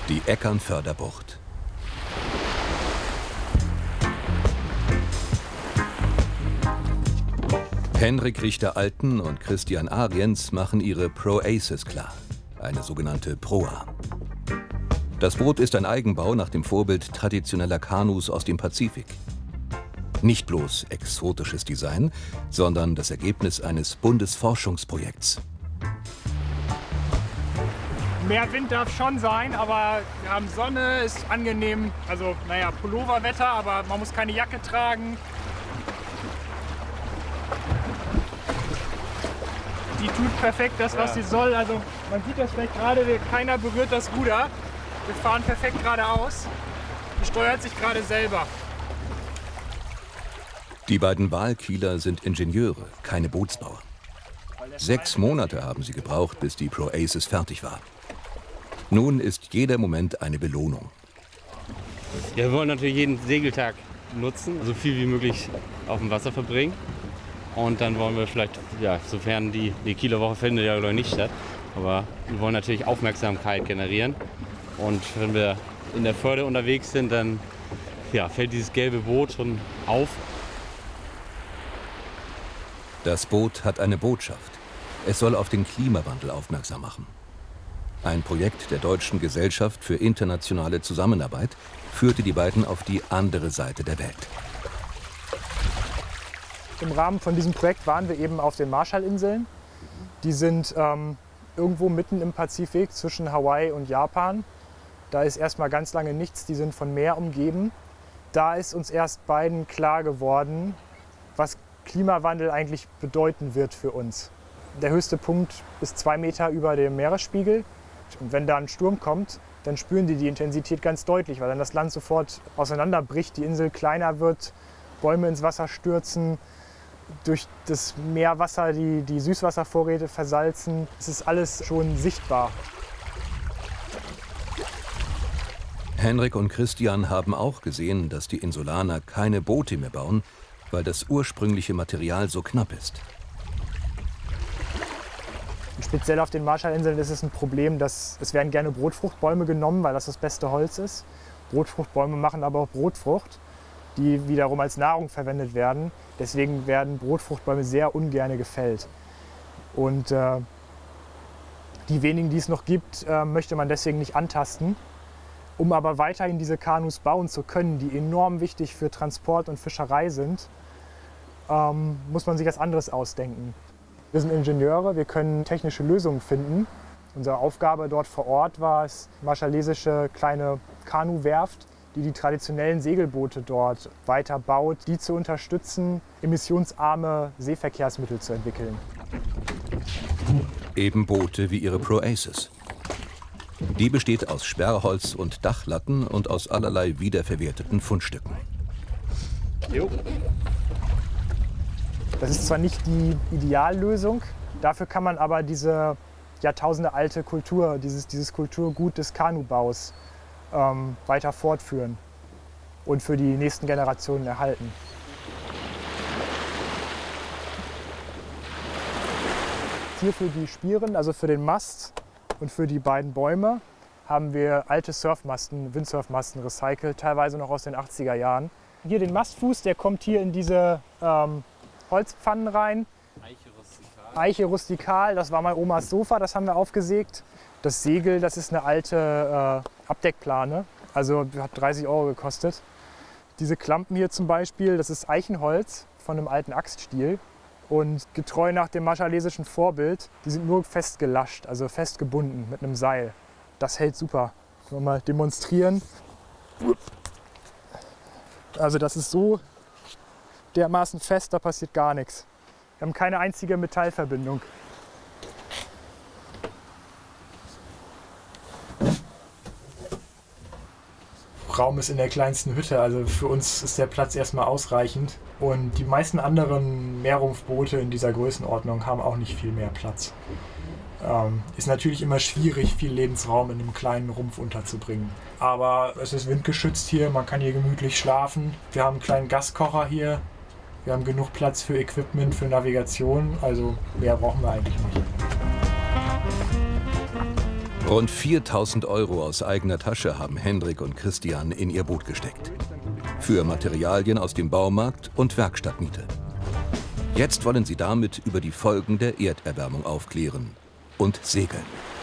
Die Eckernförder-Bucht. Henrik Richter-Alten und Christian Ariens machen ihre Pro-Aces klar, eine sogenannte Proa. Das Boot ist ein Eigenbau nach dem Vorbild traditioneller Kanus aus dem Pazifik. Nicht bloß exotisches Design, sondern das Ergebnis eines Bundesforschungsprojekts. Mehr Wind darf schon sein, aber wir haben Sonne, ist angenehm. Also, naja, Pulloverwetter, aber man muss keine Jacke tragen. Die tut perfekt das, was sie soll. Also, man sieht das vielleicht gerade, keiner berührt das Ruder. Wir fahren perfekt geradeaus. Die steuert sich gerade selber. Die beiden Walkieler sind Ingenieure, keine Bootsbauer. 6 Monate haben sie gebraucht, bis die Pro-Aces fertig war. Nun ist jeder Moment eine Belohnung. Ja, wir wollen natürlich jeden Segeltag nutzen, so viel wie möglich auf dem Wasser verbringen. Und dann wollen wir vielleicht, ja, sofern die Kieler Woche findet ja noch nicht statt, aber wir wollen natürlich Aufmerksamkeit generieren. Und wenn wir in der Förde unterwegs sind, dann ja, fällt dieses gelbe Boot schon auf. Das Boot hat eine Botschaft. Es soll auf den Klimawandel aufmerksam machen. Ein Projekt der Deutschen Gesellschaft für internationale Zusammenarbeit führte die beiden auf die andere Seite der Welt. Im Rahmen von diesem Projekt waren wir eben auf den Marshallinseln. Die sind irgendwo mitten im Pazifik zwischen Hawaii und Japan. Da ist erstmal ganz lange nichts, die sind von Meer umgeben. Da ist uns erst beiden klar geworden, was Klimawandel eigentlich bedeuten wird für uns. Der höchste Punkt ist 2 Meter über dem Meeresspiegel. Und wenn da ein Sturm kommt, dann spüren die Intensität ganz deutlich, weil dann das Land sofort auseinanderbricht, die Insel kleiner wird, Bäume ins Wasser stürzen, durch das Meerwasser die Süßwasservorräte versalzen. Es ist alles schon sichtbar. Henrik und Christian haben auch gesehen, dass die Insulaner keine Boote mehr bauen, weil das ursprüngliche Material so knapp ist. Und speziell auf den Marshallinseln ist es ein Problem, dass es werden gerne Brotfruchtbäume genommen, weil das das beste Holz ist. Brotfruchtbäume machen aber auch Brotfrucht, die wiederum als Nahrung verwendet werden. Deswegen werden Brotfruchtbäume sehr ungern gefällt. Und die wenigen, die es noch gibt, möchte man deswegen nicht antasten. Um aber weiterhin diese Kanus bauen zu können, die enorm wichtig für Transport und Fischerei sind, muss man sich was anderes ausdenken. Wir sind Ingenieure, wir können technische Lösungen finden. Unsere Aufgabe dort vor Ort war es, marschallesische kleine Kanuwerft, die traditionellen Segelboote dort weiter baut, die zu unterstützen, emissionsarme Seeverkehrsmittel zu entwickeln. Eben Boote wie ihre Pro-Aces. Die besteht aus Sperrholz und Dachlatten und aus allerlei wiederverwerteten Fundstücken. Jo. Das ist zwar nicht die Ideallösung, dafür kann man aber diese jahrtausendealte Kultur, dieses Kulturgut des Kanubaus weiter fortführen und für die nächsten Generationen erhalten. Hier für die Spieren, also für den Mast und für die beiden Bäume, haben wir alte Surfmasten, Windsurfmasten recycelt, teilweise noch aus den 80er Jahren. Hier den Mastfuß, der kommt hier in diese Holzpfannen rein. Eiche rustikal, das war mal Omas Sofa, das haben wir aufgesägt. Das Segel, das ist eine alte Abdeckplane, also hat 30 € gekostet. Diese Klampen hier zum Beispiel, das ist Eichenholz von einem alten Axtstiel. Und getreu nach dem marschallesischen Vorbild, die sind nur festgelascht, also festgebunden mit einem Seil. Das hält super. Können wir mal demonstrieren. Also das ist so dermaßen fest, da passiert gar nichts. Wir haben keine einzige Metallverbindung. Raum ist in der kleinsten Hütte, also für uns ist der Platz erstmal ausreichend. Und die meisten anderen Meerrumpfboote in dieser Größenordnung haben auch nicht viel mehr Platz. Ist natürlich immer schwierig, viel Lebensraum in einem kleinen Rumpf unterzubringen. Aber es ist windgeschützt hier, man kann hier gemütlich schlafen. Wir haben einen kleinen Gaskocher hier. Wir haben genug Platz für Equipment, für Navigation, also mehr brauchen wir eigentlich nicht. Rund 4.000 € aus eigener Tasche haben Hendrik und Christian in ihr Boot gesteckt. Für Materialien aus dem Baumarkt und Werkstattmiete. Jetzt wollen sie damit über die Folgen der Erderwärmung aufklären und segeln.